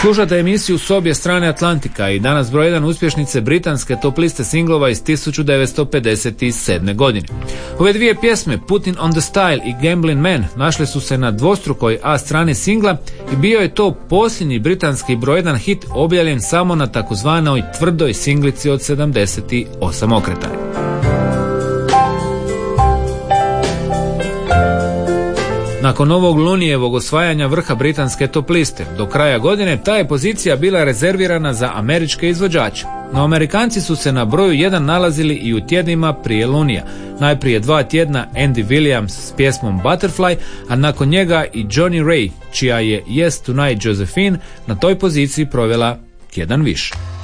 Slušate emisiju S obje strane Atlantika i danas broj 1 uspješnice britanske top liste singlova iz 1957. godine. Ove dvije pjesme, Putting on the Style i Gambling Man, našle su se na dvostrukoj A strani singla i bio je to posljednji britanski broj 1 hit objavljen samo na takozvanoj tvrdoj singlici od 78 okretanja. Nakon ovog Lunijevog osvajanja vrha britanske top liste, do kraja godine ta je pozicija bila rezervirana za američke izvođače. No Amerikanci su se na broju 1 nalazili i u tjednima prije Lunija. Najprije 2 tjedna Andy Williams s pjesmom Butterfly, a nakon njega i Johnny Ray, čija je Yes Tonight Josephine na toj poziciji provela tjedan više.